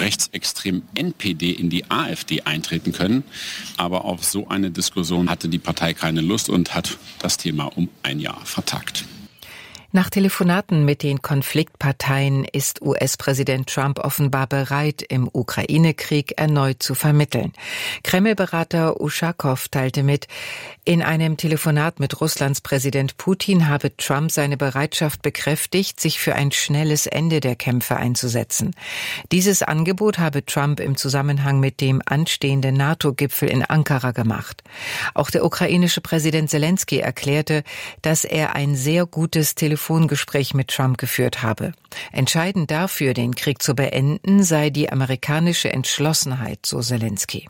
rechtsextremen NPD in die AfD eintreten können. Aber auf so eine Diskussion hatte die Partei keine Lust und hat das Thema um ein Jahr vertagt. Nach Telefonaten mit den Konfliktparteien ist US-Präsident Trump offenbar bereit, im Ukraine-Krieg erneut zu vermitteln. Kreml-Berater Uschakow teilte mit, in einem Telefonat mit Russlands Präsident Putin habe Trump seine Bereitschaft bekräftigt, sich für ein schnelles Ende der Kämpfe einzusetzen. Dieses Angebot habe Trump im Zusammenhang mit dem anstehenden NATO-Gipfel in Ankara gemacht. Auch der ukrainische Präsident Selenskyj erklärte, dass er ein sehr gutes Telefongespräch mit Trump geführt habe. Entscheidend dafür, den Krieg zu beenden, sei die amerikanische Entschlossenheit, so Selenskyj.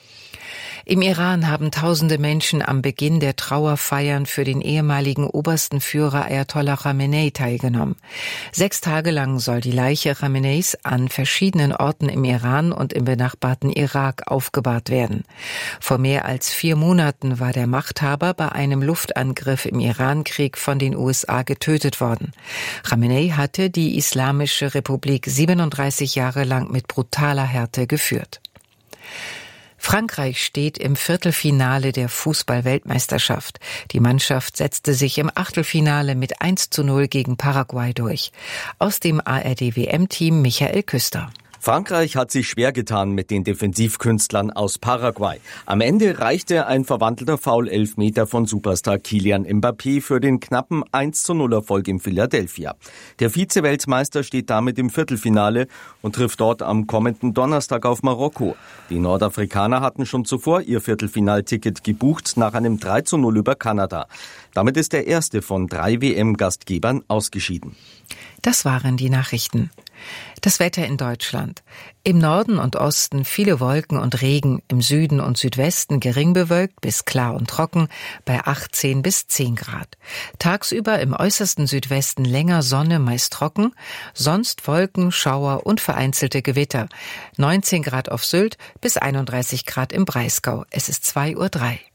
Im Iran haben tausende Menschen am Beginn der Trauerfeiern für den ehemaligen obersten Führer Ayatollah Khamenei teilgenommen. 6 Tage lang soll die Leiche Khameneis an verschiedenen Orten im Iran und im benachbarten Irak aufgebahrt werden. Vor mehr als 4 Monaten war der Machthaber bei einem Luftangriff im Irankrieg von den USA getötet worden. Khamenei hatte die Islamische Republik 37 Jahre lang mit brutaler Härte geführt. Frankreich steht im Viertelfinale der Fußball-Weltmeisterschaft. Die Mannschaft setzte sich im Achtelfinale mit 1:0 gegen Paraguay durch. Aus dem ARD-WM-Team Michael Küster. Frankreich hat sich schwer getan mit den Defensivkünstlern aus Paraguay. Am Ende reichte ein verwandelter Foul-Elfmeter von Superstar Kylian Mbappé für den knappen 1:0-Erfolg in Philadelphia. Der Vize-Weltmeister steht damit im Viertelfinale und trifft dort am kommenden Donnerstag auf Marokko. Die Nordafrikaner hatten schon zuvor ihr Viertelfinalticket gebucht nach einem 3:0 über Kanada. Damit ist der erste von 3 WM-Gastgebern ausgeschieden. Das waren die Nachrichten. Das Wetter in Deutschland. Im Norden und Osten viele Wolken und Regen, im Süden und Südwesten gering bewölkt bis klar und trocken bei 18 bis 10 Grad. Tagsüber im äußersten Südwesten länger Sonne, meist trocken, sonst Wolken, Schauer und vereinzelte Gewitter. 19 Grad auf Sylt bis 31 Grad im Breisgau. Es ist 2:03 Uhr.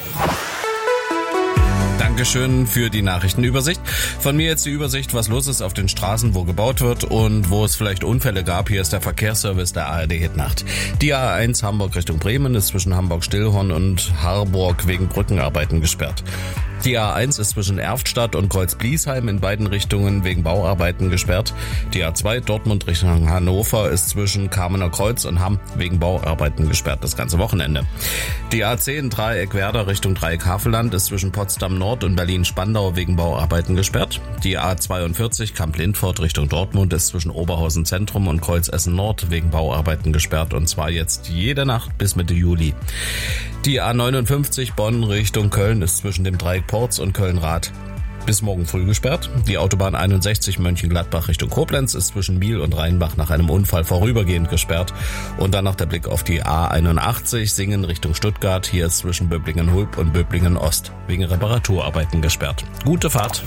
Dankeschön für die Nachrichtenübersicht. Von mir jetzt die Übersicht, was los ist auf den Straßen, wo gebaut wird und wo es vielleicht Unfälle gab. Hier ist der Verkehrsservice der ARD-Hitnacht. Die A1 Hamburg Richtung Bremen ist zwischen Hamburg-Stillhorn und Harburg wegen Brückenarbeiten gesperrt. Die A1 ist zwischen Erftstadt und Kreuz-Bliesheim in beiden Richtungen wegen Bauarbeiten gesperrt. Die A2 Dortmund Richtung Hannover ist zwischen Kamener Kreuz und Hamm wegen Bauarbeiten gesperrt das ganze Wochenende. Die A10 Dreieck Werder Richtung Dreieck Havelland ist zwischen Potsdam Nord und Berlin-Spandau wegen Bauarbeiten gesperrt. Die A42 Kamp-Lindfort Richtung Dortmund ist zwischen Oberhausen Zentrum und Kreuz Essen Nord wegen Bauarbeiten gesperrt und zwar jetzt jede Nacht bis Mitte Juli. Die A59 Bonn Richtung Köln ist zwischen dem Dreieck Porz und Köln-Rath bis morgen früh gesperrt. Die Autobahn 61 Mönchengladbach Richtung Koblenz ist zwischen Miel und Rheinbach nach einem Unfall vorübergehend gesperrt. Und dann noch der Blick auf die A81 Singen Richtung Stuttgart. Hier ist zwischen Böblingen-Hulb und Böblingen-Ost wegen Reparaturarbeiten gesperrt. Gute Fahrt.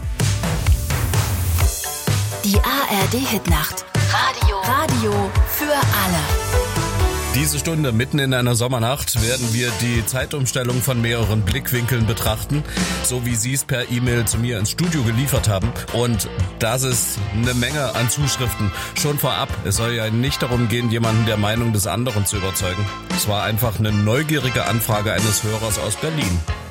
Die ARD-Hitnacht. Radio für alle. Diese Stunde mitten in einer Sommernacht werden wir die Zeitumstellung von mehreren Blickwinkeln betrachten, so wie Sie es per E-Mail zu mir ins Studio geliefert haben. Und das ist eine Menge an Zuschriften. Schon vorab, es soll ja nicht darum gehen, jemanden der Meinung des anderen zu überzeugen. Es war einfach eine neugierige Anfrage eines Hörers aus Berlin.